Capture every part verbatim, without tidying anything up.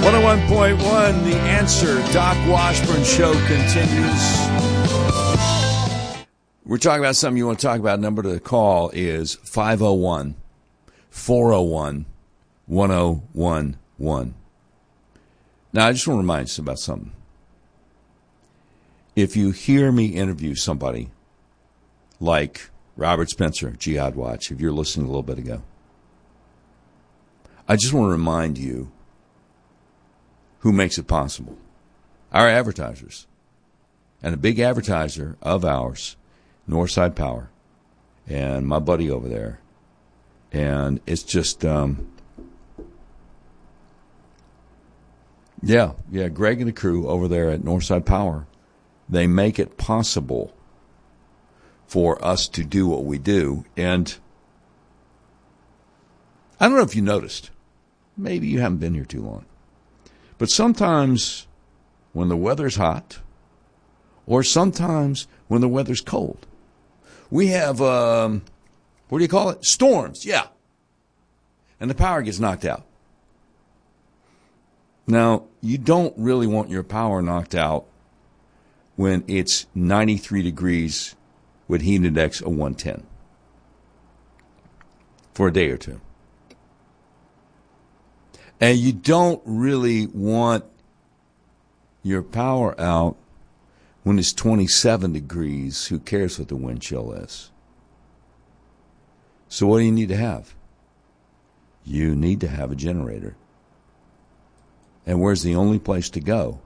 one oh one point one, The Answer. Doc Washburn Show continues. We're talking about something you want to talk about. Number to call is five oh one, four oh one, one oh one one. Now, I just want to remind you about something. If you hear me interview somebody like Robert Spencer, Jihad Watch, if you're listening a little bit ago, I just want to remind you who makes it possible. Our advertisers. And a big advertiser of ours, Northside Power, and my buddy over there. And it's just, um, yeah, yeah, Greg and the crew over there at Northside Power, they make it possible for us to do what we do. And I don't know if you noticed. Maybe you haven't been here too long. But sometimes when the weather's hot, or sometimes when the weather's cold, we have, um, what do you call it? Storms, yeah. And the power gets knocked out. Now, you don't really want your power knocked out when it's ninety-three degrees with heat index of one ten for a day or two. And you don't really want your power out when it's twenty-seven degrees. Who cares what the wind chill is? So what do you need to have? You need to have a generator. And where's the only place to go?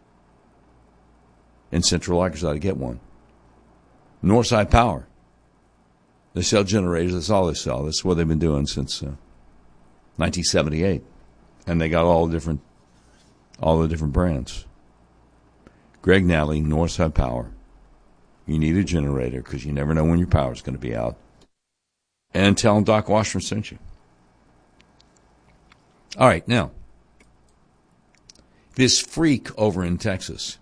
In Central Arkansas to get one. Northside Power. They sell generators. That's all they sell. That's what they've been doing since uh, nineteen seventy-eight. And they got all the different, all the different brands. Greg Nally, Northside Power. You need a generator because you never know when your power is going to be out. And tell them Doc Washburn sent you. All right, now, this freak over in Texas,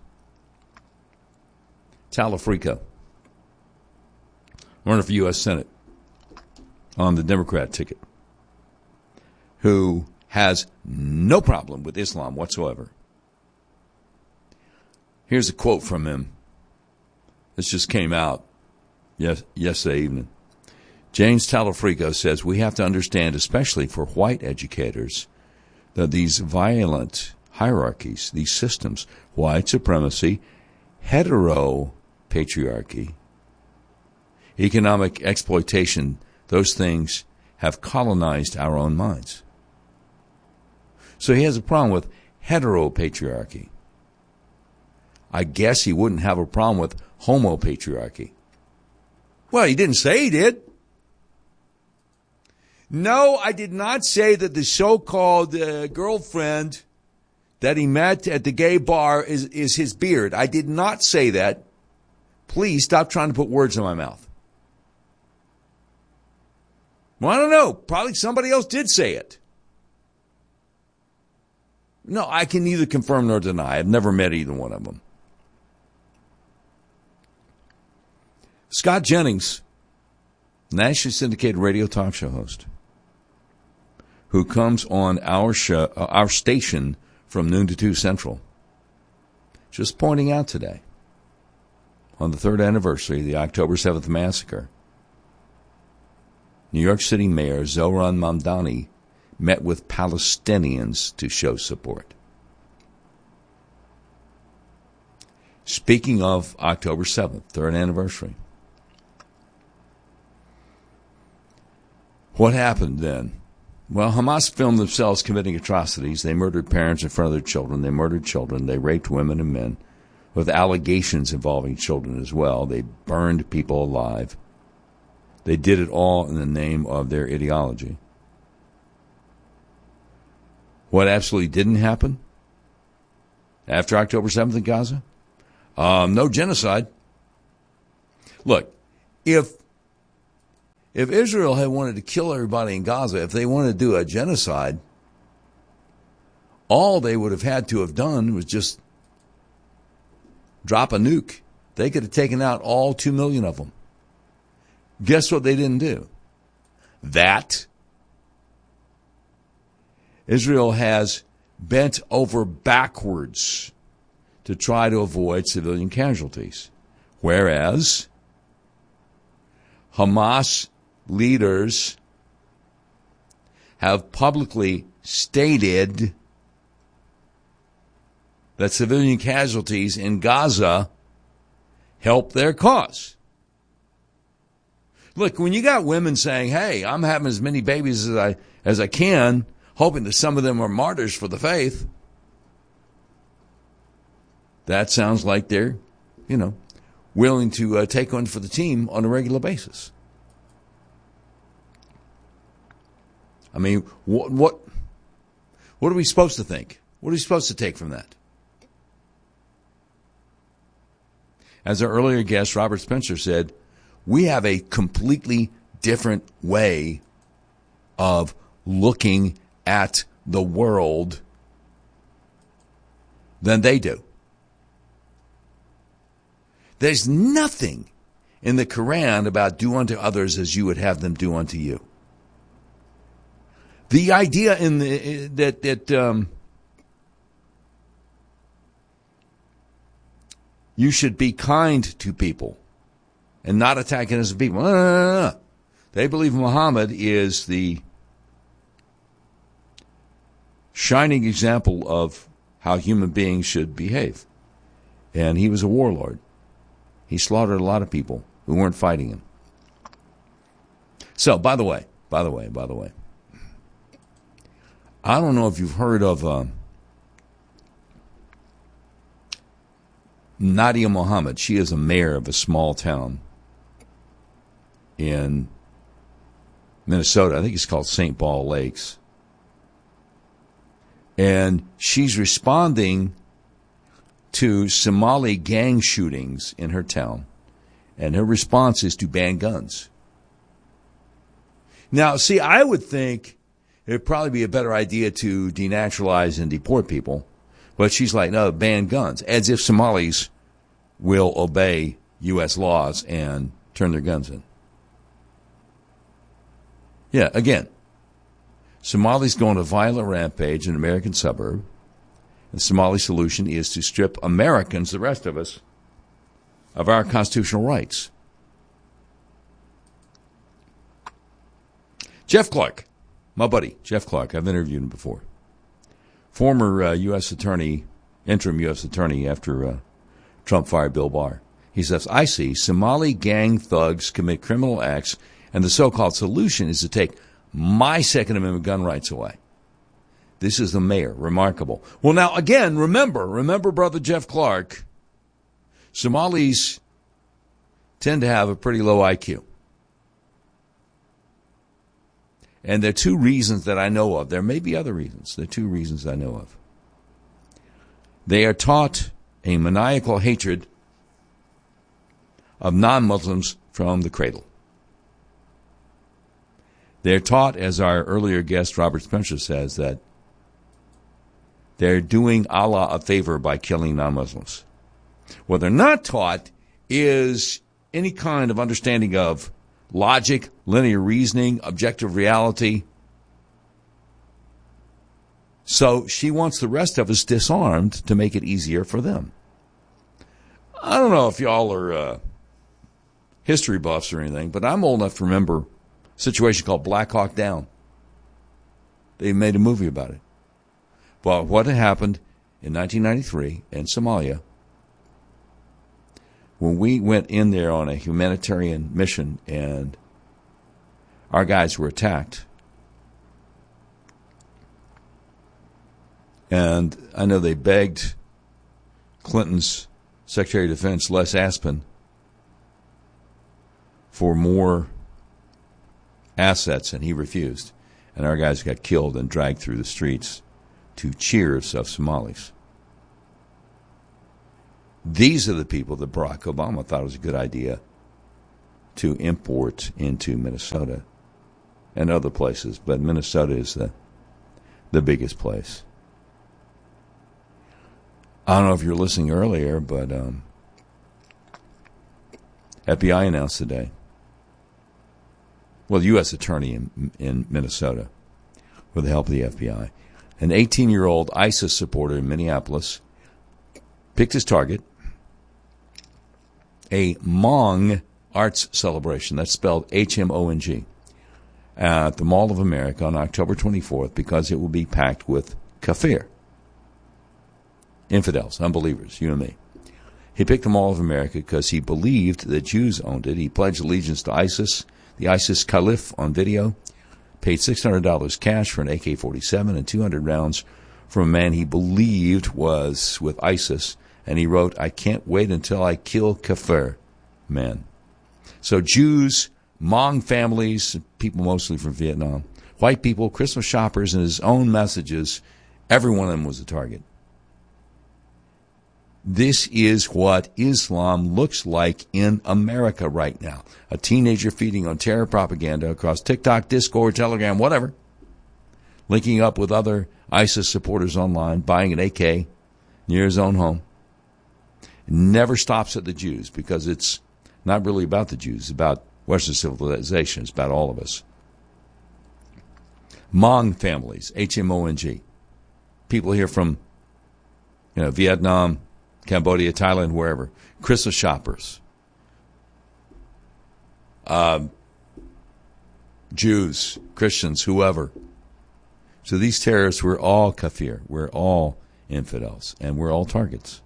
Talafrico, running for U S Senate on the Democrat ticket, who has no problem with Islam whatsoever. Here's a quote from him. This just came out yes, yesterday evening. James Talafrico says, we have to understand, especially for white educators, that these violent hierarchies, these systems, white supremacy, heteropatriarchy, economic exploitation, those things have colonized our own minds. So he has a problem with heteropatriarchy. I guess he wouldn't have a problem with homopatriarchy. Well, he didn't say he did. No, I did not say that the so-called uh, girlfriend that he met at the gay bar is, is his beard. I did not say that. Please stop trying to put words in my mouth. Well, I don't know. Probably somebody else did say it. No, I can neither confirm nor deny. I've never met either one of them. Scott Jennings, nationally syndicated radio talk show host, who comes on our show, uh, our station from noon to two Central, just pointing out today, on the third anniversary of the October seventh massacre, New York City Mayor Zohran Mamdani met with Palestinians to show support. Speaking of October seventh, third anniversary, what happened then? Well, Hamas filmed themselves committing atrocities. They murdered parents in front of their children. They murdered children. They raped women and men with allegations involving children as well. They burned people alive. They did it all in the name of their ideology. What absolutely didn't happen after October seventh in Gaza? Um, no genocide. Look, if if Israel had wanted to kill everybody in Gaza, if they wanted to do a genocide, all they would have had to have done was just drop a nuke. They could have taken out all two million of them. Guess what they didn't do? That. Israel has bent over backwards to try to avoid civilian casualties, whereas Hamas leaders have publicly stated that civilian casualties in Gaza help their cause. Look, when you got women saying, hey, I'm having as many babies as I as I can, hoping that some of them are martyrs for the faith, that sounds like they're, you know, willing to uh, take one for the team on a regular basis. I mean, what, what, what are we supposed to think? What are we supposed to take from that? As our earlier guest, Robert Spencer, said, we have a completely different way of looking at the world than they do. There's nothing in the Quran about do unto others as you would have them do unto you. The idea in the, that that um, you should be kind to people and not attack innocent people. No, no, no, no. They believe Muhammad is the shining example of how human beings should behave. And he was a warlord. He slaughtered a lot of people who weren't fighting him. So, by the way, by the way, by the way, I don't know if you've heard of uh, Nadia Muhammad. She is a mayor of a small town in Minnesota. I think it's called Saint Paul Lakes. And she's responding to Somali gang shootings in her town. And her response is to ban guns. Now, see, I would think it would probably be a better idea to denaturalize and deport people. But she's like, no, ban guns. As if Somalis will obey U S laws and turn their guns in. Yeah, again, Somalis go on a violent rampage in an American suburb. The Somali solution is to strip Americans, the rest of us, of our constitutional rights. Jeff Clark, my buddy, Jeff Clark, I've interviewed him before. Former uh, U S attorney, interim U S attorney after uh, Trump fired Bill Barr. He says, I see Somali gang thugs commit criminal acts, and the so-called solution is to take my Second Amendment gun rights away. This is the mayor. Remarkable. Well, now, again, remember, remember, Brother Jeff Clark, Somalis tend to have a pretty low I Q. And there are two reasons that I know of. There may be other reasons. There are two reasons I know of. They are taught a maniacal hatred of non-Muslims from the cradle. They're taught, as our earlier guest Robert Spencer says, that they're doing Allah a favor by killing non-Muslims. What they're not taught is any kind of understanding of logic, linear reasoning, objective reality. So she wants the rest of us disarmed to make it easier for them. I don't know if y'all are uh, history buffs or anything, but I'm old enough to remember a situation called Black Hawk Down. They made a movie about it. But what had happened in nineteen ninety-three in Somalia, when we went in there on a humanitarian mission and our guys were attacked. And I know they begged Clinton's Secretary of Defense, Les Aspin, for more assets, and he refused. And our guys got killed and dragged through the streets to cheers of Somalis. These are the people that Barack Obama thought it was a good idea to import into Minnesota and other places, but Minnesota is the the biggest place. I don't know if you were listening earlier, but um, F B I announced today, well, the U S attorney in, in Minnesota, with the help of the F B I, An eighteen-year-old ISIS supporter in Minneapolis picked his target, a Hmong arts celebration, that's spelled H M O N G, at the Mall of America on October twenty-fourth because it will be packed with kafir, infidels, unbelievers, you and me. He picked the Mall of America because he believed that Jews owned it. He pledged allegiance to ISIS, the ISIS Caliph on video, paid six hundred dollars cash for an A K forty-seven and two hundred rounds from a man he believed was with ISIS, and he wrote, "I can't wait until I kill kafir man." So Jews, Hmong families, people mostly from Vietnam, white people, Christmas shoppers, and his own messages, every one of them was a target. This is what Islam looks like in America right now. A teenager feeding on terror propaganda across TikTok, Discord, Telegram, whatever, linking up with other ISIS supporters online, buying an A K near his own home. It never stops at the Jews because it's not really about the Jews. It's about Western civilization. It's about all of us. Hmong families, H M O N G. People here from, you know, Vietnam, Cambodia, Thailand, wherever. Christmas shoppers. Uh, Jews, Christians, whoever. So these terrorists, we're all kafir. We're all infidels. And we're all targets.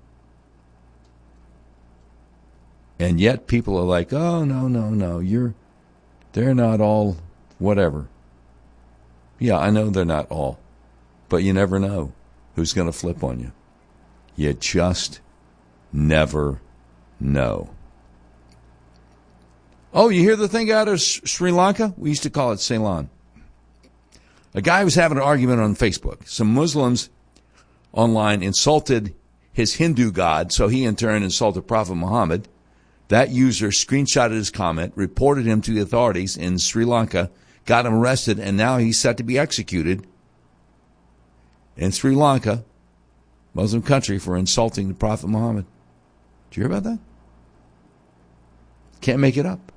And yet people are like, oh, no, no, no. You're, they're not all whatever. Yeah, I know they're not all. But you never know who's going to flip on you. You just never know. Oh, you hear the thing out of Sri Lanka? We used to call it Ceylon. A guy was having an argument on Facebook. Some Muslims online insulted his Hindu god, so he in turn insulted Prophet Muhammad. That user screenshotted his comment, reported him to the authorities in Sri Lanka, got him arrested, and now he's set to be executed in Sri Lanka, Muslim country, for insulting the Prophet Muhammad. Did you hear about that? Can't make it up.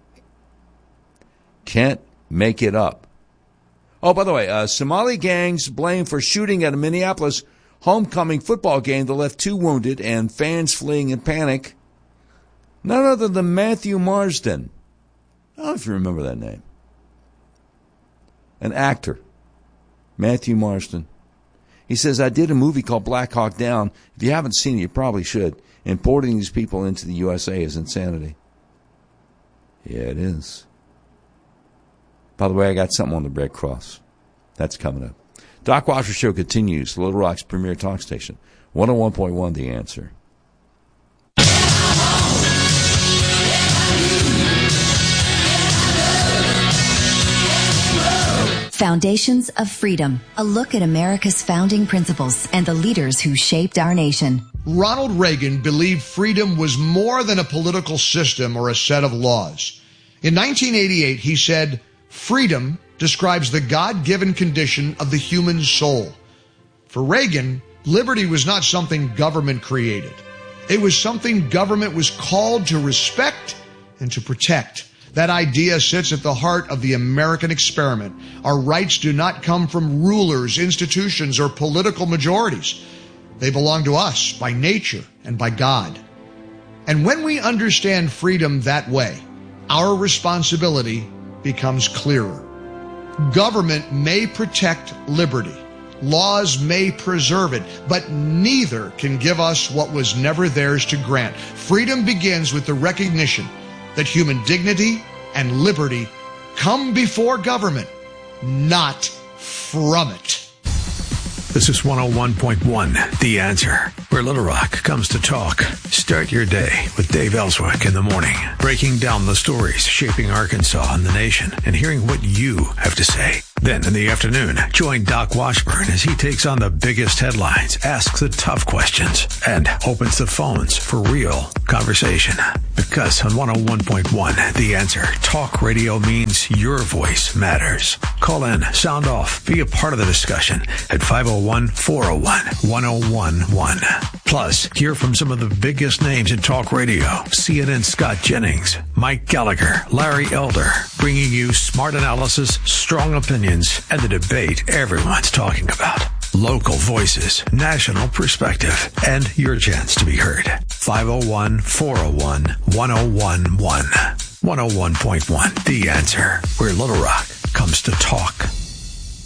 Can't make it up. Oh, by the way, uh, Somali gangs blamed for shooting at a Minneapolis homecoming football game that left two wounded and fans fleeing in panic. None other than Matthew Marsden. I don't know if you remember that name. An actor. Matthew Marsden. He says, I did a movie called Black Hawk Down. If you haven't seen it, you probably should. Importing these people into the U S A is insanity. Yeah, it is. By the way, I got something on the Red Cross. That's coming up. Doc Washer Show continues. Little Rock's premier talk station. one oh one point one The Answer. Foundations of Freedom, a look at America's founding principles and the leaders who shaped our nation. Ronald Reagan believed freedom was more than a political system or a set of laws. In nineteen eighty-eight, he said, freedom describes the God-given condition of the human soul. For Reagan, liberty was not something government created. It was something government was called to respect and to protect. That idea sits at the heart of the American experiment. Our rights do not come from rulers, institutions, or political majorities. They belong to us by nature and by God. And when we understand freedom that way, our responsibility becomes clearer. Government may protect liberty. Laws may preserve it, but neither can give us what was never theirs to grant. Freedom begins with the recognition that human dignity and liberty come before government, not from it. This is one oh one point one, The Answer, where Little Rock comes to talk. Start your day with Dave Ellswick in the morning, breaking down the stories shaping Arkansas and the nation and hearing what you have to say. Then in the afternoon, join Doc Washburn as he takes on the biggest headlines, asks the tough questions, and opens the phones for real conversation. Because on one oh one point one, The Answer, talk radio means your voice matters. Call in, sound off, be a part of the discussion at five oh one, four oh one, one oh one one. Plus, hear from some of the biggest names in talk radio. C N N's Scott Jennings, Mike Gallagher, Larry Elder, bringing you smart analysis, strong opinions, and the debate everyone's talking about. Local voices, national perspective, and your chance to be heard. five oh one, four oh one, one oh one one. one oh one point one, The Answer, where Little Rock comes to talk.